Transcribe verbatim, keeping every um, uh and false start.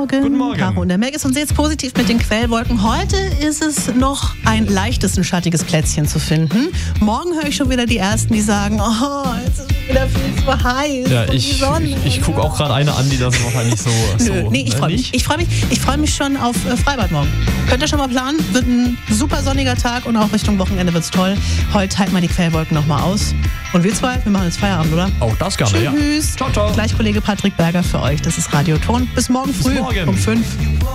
Morgen. Guten Morgen. Caro und der Meg ist und seht's positiv mit den Quellwolken. Heute ist es noch ein leichtes, ein schattiges Plätzchen zu finden. Morgen höre ich schon wieder die Ersten, die sagen, oh, jetzt ist es wieder viel zu heiß. Ja, und die ich, Sonne. ich, ich gucke auch gerade eine an, die das wahrscheinlich so... so Nö, nee, ich ne, freue mich. nicht? Ich freue mich, ich freu mich schon auf äh, Freibad morgen. Könnt ihr schon mal planen? Wird ein super sonniger Tag und auch Richtung Wochenende wird's toll. Heute halten wir die Quellwolken nochmal aus. Und wir zwei, wir machen jetzt Feierabend, oder? Auch das gerne, ja. Tschüss. Ciao, ciao. Gleich Kollege Patrick Berger für euch. Das ist Radio Ton. Bis morgen früh morgen. um fünf.